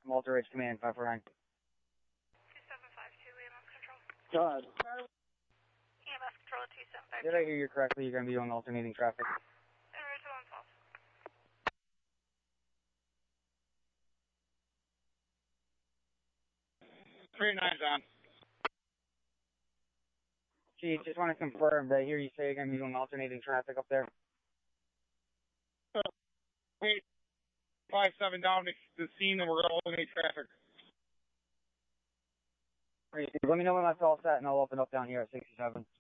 Malta Ridge Command, 549. 2752, EMS control. Go ahead. EMS control, 2752. Did I hear you correctly? You're going to be doing alternating traffic. En route to 112. 39's on. Chief, just want to confirm that I hear you say you're going to be doing alternating traffic up there. Wait, 57 down to the scene and we're going to eliminate traffic. Let me know when that's all set and I'll open up down here at 67.